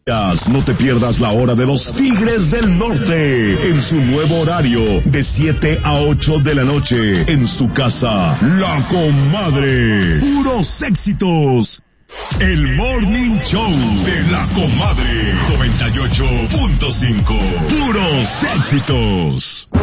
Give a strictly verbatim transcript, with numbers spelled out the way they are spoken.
No te pierdas la hora de los Tigres del Norte en su nuevo horario de siete a ocho de la noche en su casa, La Comadre. Puros éxitos. El Morning Show de La Comadre noventa y ocho punto cinco. Puros éxitos.